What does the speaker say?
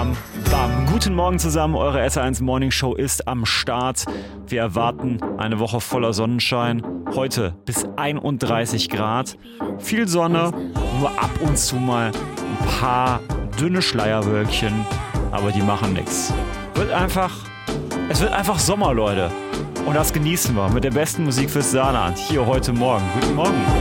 bam, bam. Guten Morgen zusammen, eure SR1 Morning Show ist am Start. Wir erwarten eine Woche voller Sonnenschein. Heute bis 31 Grad. Viel Sonne, nur ab und zu mal ein paar dünne Schleierwölkchen, aber die machen nichts. Es wird einfach Sommer, Leute. Und das genießen wir mit der besten Musik fürs Saarland. Hier heute Morgen. Guten Morgen.